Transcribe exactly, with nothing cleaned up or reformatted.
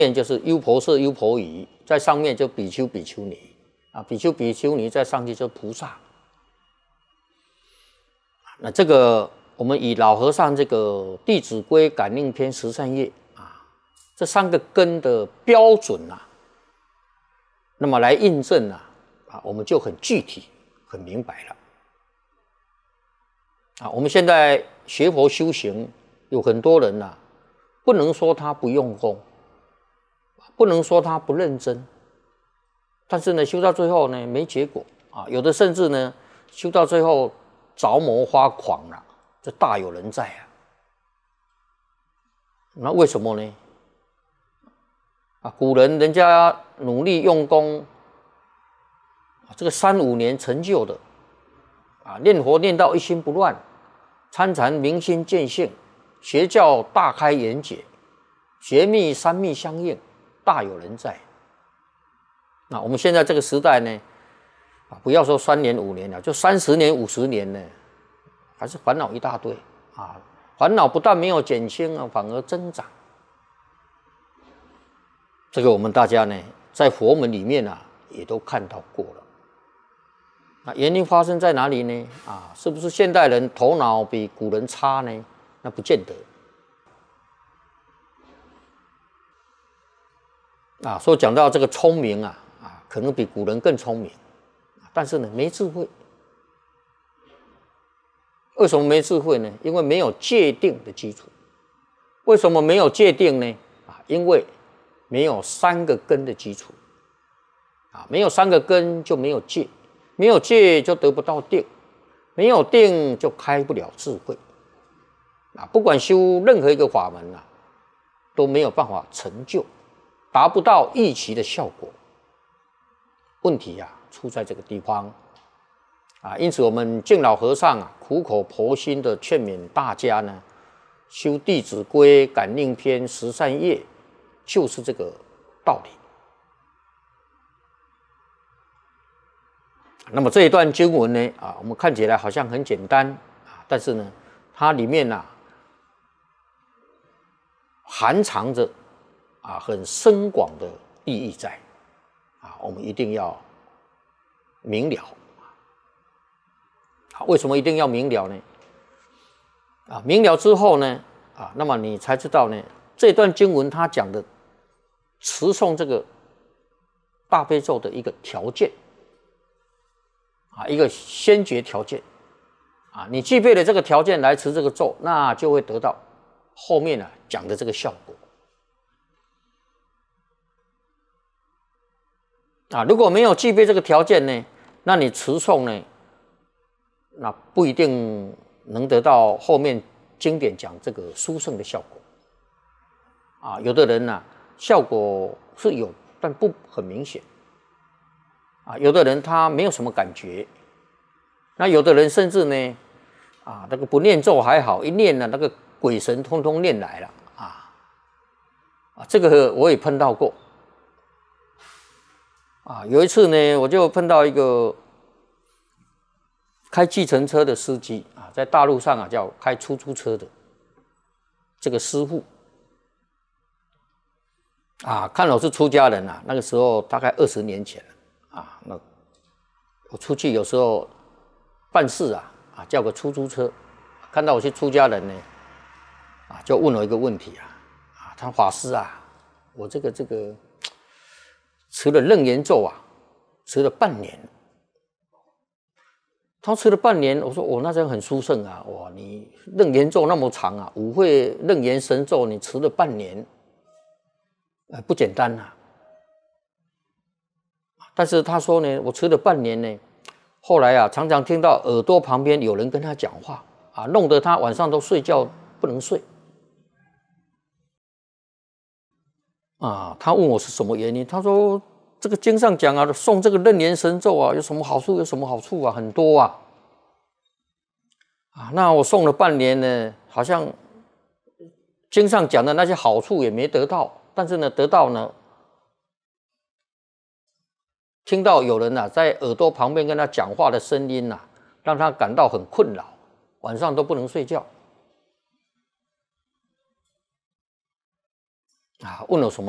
面就是优婆塞、优婆夷，在上面就比丘、比丘尼啊，比丘、比丘尼再上去就菩萨。那这个我们以老和尚这个《弟子规》感应篇十三页啊，这三个根的标准啊，那么来印证啊，啊，我们就很具体、很明白了。啊，我们现在学佛修行，有很多人呐、啊，不能说他不用功，不能说他不认真，但是呢，修到最后呢，没结果啊。有的甚至呢，修到最后着魔发狂了，这大有人在啊。那为什么呢？啊，古人人家努力用功，这个三五年成就的，啊，念佛念到一心不乱。参禅明心见性，邪教大开眼界，邪密三密相应，大有人在。那我们现在这个时代呢，啊，不要说三年五年了，就三十年五十年呢，还是烦恼一大堆啊！烦恼不但没有减轻啊，反而增长。这个我们大家呢，在佛门里面啊，也都看到过了。那原因发生在哪里呢？啊，是不是现代人头脑比古人差呢？那不见得。啊，所以讲到这个聪明啊，啊，可能比古人更聪明，但是呢，没智慧。为什么没智慧呢？因为没有戒定的基础。为什么没有戒定呢？啊，因为没有三个根的基础。啊，没有三个根就没有戒。没有戒就得不到定，没有定就开不了智慧。啊，不管修任何一个法门啊，都没有办法成就，达不到预期的效果。问题啊，出在这个地方。啊，因此我们敬老和尚啊，苦口婆心的劝勉大家呢，修《弟子规》感应篇十三页，就是这个道理。那么这一段经文呢，啊，我们看起来好像很简单啊，但是呢，它里面啊，含藏着啊很深广的意义在啊，我们一定要明了。啊，为什么一定要明了呢？啊，明了之后呢，啊，那么你才知道呢，这段经文它讲的持诵这个大悲咒的一个条件。啊，一个先决条件啊，你具备了这个条件来持这个咒，那就会得到后面啊讲的这个效果啊。如果没有具备这个条件呢，那你持诵呢，那不一定能得到后面经典讲这个殊胜的效果啊。有的人呢、啊，效果是有，但不很明显。啊，有的人他没有什么感觉，那有的人甚至呢，啊，那个不念咒还好，一念呢，那个鬼神通通念来了啊，啊，这个我也碰到过，啊，有一次呢，我就碰到一个开计程车的司机啊，在大陆上啊叫开出租车的这个师傅，啊，看我是出家人啊，那个时候大概二十年前了。啊，那我出去有时候办事啊，啊，叫个出租车，看到我是出家人呢，啊，就问我一个问题啊，啊，他法师啊，我这个这个持了楞严咒啊，持了半年，他持了半年，我说我那时候很殊胜啊，哇，你楞严咒那么长啊，五会楞严神咒你持了半年，呃，不简单啊。但是他说呢，我持了半年呢，后来啊，常常听到耳朵旁边有人跟他讲话啊，弄得他晚上都睡觉不能睡啊。他问我是什么原因，他说这个经上讲啊，诵这个楞严神咒啊，有什么好处？有什么好处啊？很多啊。啊，那我诵了半年呢，好像经上讲的那些好处也没得到，但是呢，得到呢。听到有人啊在耳朵旁边跟他讲话的声音啊，让他感到很困扰，晚上都不能睡觉。啊，问了什么